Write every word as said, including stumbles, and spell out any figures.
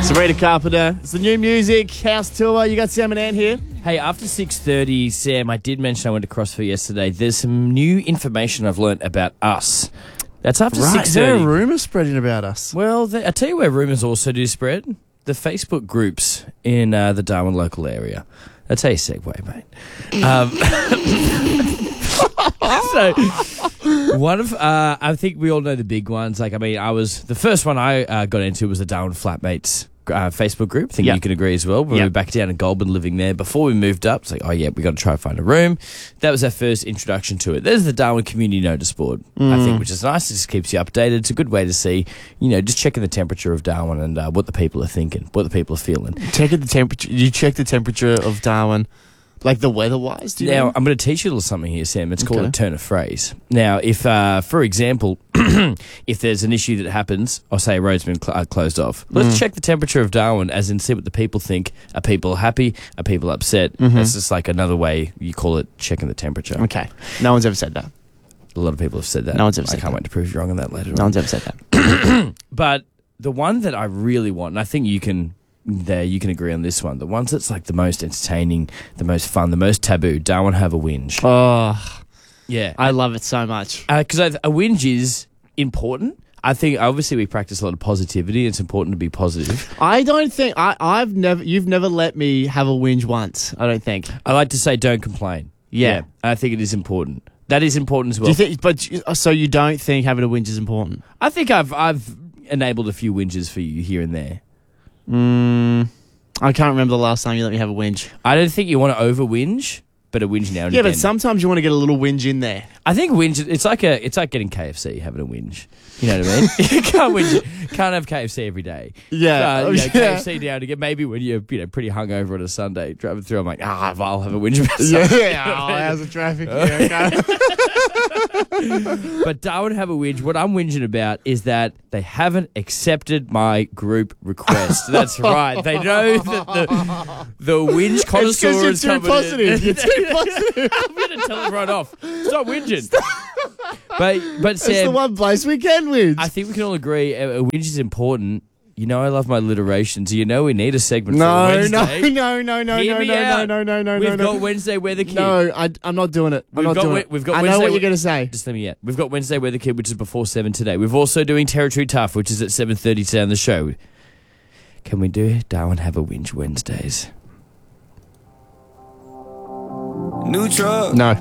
Sabrina Carpenter. It's the new music, house tour. You got Sam and Ann here. Hey, after six thirty, Sam, I did mention I went to CrossFit yesterday. There's some new information I've learnt about us. That's after Right, six there are thirty. rumours spreading about us. Well, th- I tell you where rumours also do spread. The Facebook groups in uh, the Darwin local area. That's how you segue, mate. Um, so, one of, uh, I think we all know the big ones. Like, I mean, I was, the first one I uh, got into was the Darwin Flatmates uh, Facebook group. I think Yep. you can agree as well. We Yep. were back down in Goulburn living there. Before we moved up, it's like, oh yeah, we got to try and find a room. That was our first introduction to it. There's the Darwin Community Notice Board, I think, which is nice. It just keeps you updated. It's a good way to see, you know, just checking the temperature of Darwin and uh, what the people are thinking, what the people are feeling. Check the temperature. You check the temperature of Darwin, like the weather-wise. Do you Now, know? I'm going to teach you a little something here, Sam. It's called Okay. a turn of phrase. Now, if, uh, for example, if there's an issue that happens, or say a road's been cl- uh, closed off, let's check the temperature of Darwin, as in see what the people think. Are people happy? Are people upset? That's just like another way you call it checking the temperature. Okay. No one's ever said that. A lot of people have said that. No one's ever I said can't that. wait to prove you wrong on that later No on. one's ever said that. But the one that I really want, and I think you can there you can agree on this one, the ones that's like the most entertaining, the most fun, the most taboo, Darwin have a whinge. Oh, Yeah. I love it so much. Because a whinge is important. I think obviously we practice a lot of positivity. It's important to be positive. I don't think I, I've never. You've never let me have a whinge once. I don't think. I like to say don't complain. Yeah. I think it is important. That is important as well. Do you think? But so you don't think having a whinge is important? I think I've I've enabled a few whinges for you here and there. Mm, I can't remember the last time you let me have a whinge. I don't think you want to over whinge, but a whinge now and Yeah, again. but sometimes you want to get a little whinge in there. I think whinge. It's like a. It's like getting K F C, having a whinge. You know what I mean? You can't whinge. Can't have K F C every day. Yeah, Uh, you know, yeah. K F C down to get maybe when you're you know pretty hungover on a Sunday driving through. I'm like, ah, I'll have a whinge. About something." Yeah, oh, how's the traffic? Yeah, okay. But Darwin have a whinge. What I'm whinging about is that they haven't accepted my group request. That's right. They know that the the whinge It's connoisseur because you're is too coming positive. in. You're too positive. I'm going to tell him right off. Stop whinging. But but It's the Sam, one place we can whinge. I think we can all agree a, a whinge is important. You know I love my alliteration, so you know we need a segment no, for no, Wednesday. no, no, no, Hear no, me no, no, out. no, no, no, We've no, got no. Wednesday Weather Kid. No, I, I'm not doing it. I'm We've not got doing we- it. we've got I know Wednesday what you're we- going to say. Just let me get. We've got Wednesday Weather Kid, which is before seven today. We've also doing Territory Tough, which is at seven thirty today on the show. Can we do Darwin have a whinge Wednesdays? New truck. No.